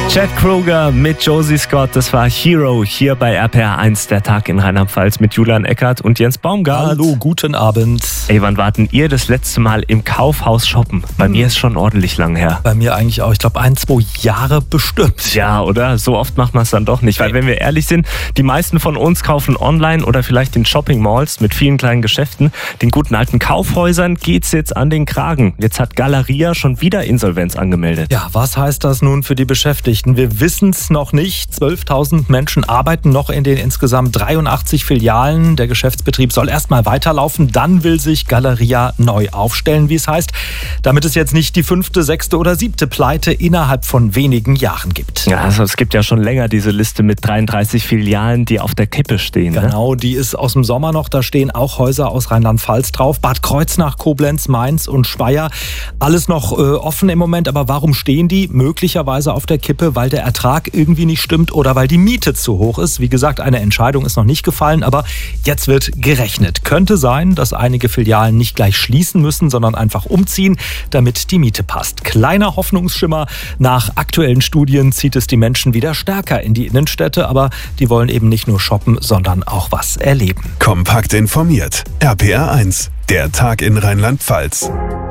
Chad Kroeger mit Josie Scott, das war Hero hier bei RPR 1, der Tag in Rheinland-Pfalz mit Julian Eckert und Jens Baumgart. Hallo, guten Abend. Ey, wann warten ihr das letzte Mal im Kaufhaus shoppen? Bei mir ist schon ordentlich lang her. Bei mir eigentlich auch, ich glaube 1-2 Jahre bestimmt. Ja, oder? So oft macht man es dann doch nicht, weil wenn wir ehrlich sind, die meisten von uns kaufen online oder vielleicht in Shopping-Malls mit vielen kleinen Geschäften. Den guten alten Kaufhäusern geht's jetzt an den Kragen. Jetzt hat Galeria schon wieder Insolvenz angemeldet. Ja, was heißt das nun für die Beschäftigten? Wir wissen es noch nicht. 12.000 Menschen arbeiten noch in den insgesamt 83 Filialen. Der Geschäftsbetrieb soll erstmal weiterlaufen. Dann will sich Galeria neu aufstellen, wie es heißt, damit es jetzt nicht die 5., 6. oder 7. Pleite innerhalb von wenigen Jahren gibt. Ja, also es gibt ja schon länger diese Liste mit 33 Filialen, die auf der Kippe stehen. Genau, die ist aus dem Sommer noch. Da stehen auch Häuser aus Rheinland-Pfalz drauf. Bad Kreuznach, Koblenz, Mainz und Speyer. Alles noch offen im Moment. Aber warum stehen die möglicherweise auf der Kippe? Weil der Ertrag irgendwie nicht stimmt oder weil die Miete zu hoch ist. Wie gesagt, eine Entscheidung ist noch nicht gefallen, aber jetzt wird gerechnet. Könnte sein, dass einige Filialen nicht gleich schließen müssen, sondern einfach umziehen, damit die Miete passt. Kleiner Hoffnungsschimmer. Nach aktuellen Studien zieht es die Menschen wieder stärker in die Innenstädte, aber die wollen eben nicht nur shoppen, sondern auch was erleben. Kompakt informiert. RPR 1, der Tag in Rheinland-Pfalz.